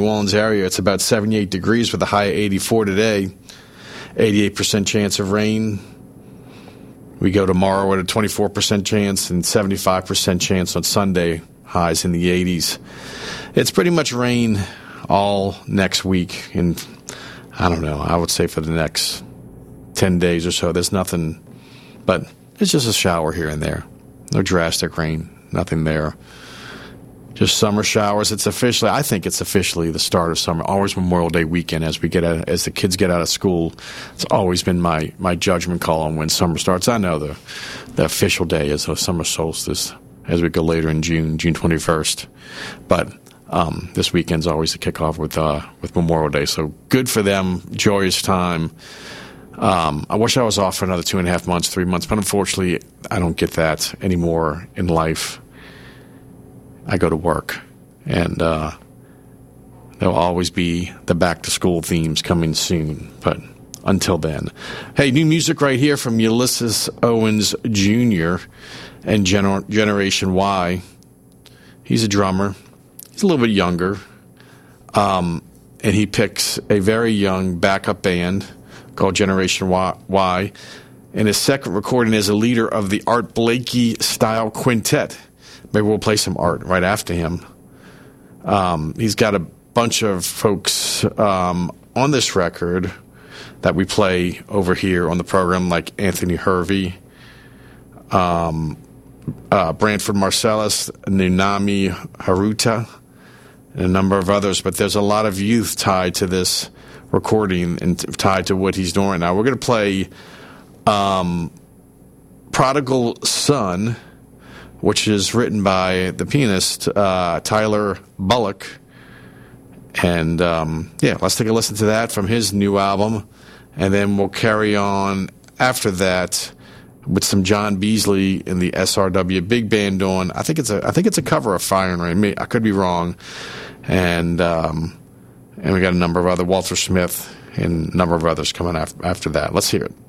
New Orleans area, it's about 78 degrees with a high of 84 today. 88% chance of rain. We go tomorrow with a 24% chance and 75% chance on Sunday, highs in the 80s. It's pretty much rain all next week, and I don't know, I would say for the next 10 days or so. There's nothing, but it's just a shower here and there. No drastic rain, nothing there. Just summer showers. I think it's officially the start of summer. Always Memorial Day weekend as the kids get out of school. It's always been my judgment call on when summer starts. I know the official day is the summer solstice as we go later in June 21st. But this weekend's always the kickoff with Memorial Day. So good for them. Joyous time. I wish I was off for another 2.5 months, 3 months, but unfortunately I don't get that anymore in life. I go to work, and there'll always be the back-to-school themes coming soon, but until then. Hey, new music right here from Ulysses Owens Jr. and Generation Y. He's a drummer. He's a little bit younger, and he picks a very young backup band called Generation Y, and his second recording as a leader of the Art Blakey-style quintet. Maybe we'll play some Art right after him. He's got a bunch of folks on this record that we play over here on the program, like Anthony Hervey, Branford Marsalis, Nunami Haruta, and a number of others. But there's a lot of youth tied to this recording and tied to what he's doing right now. We're going to play Prodigal Son, which is written by the pianist Tyler Bullock. And, let's take a listen to that from his new album. And then we'll carry on after that with some John Beasley in the SRW Big Band doing, I think it's a cover of Fire and Rain. I could be wrong. And we got a number of other, Walter Smith and a number of others coming after that. Let's hear it.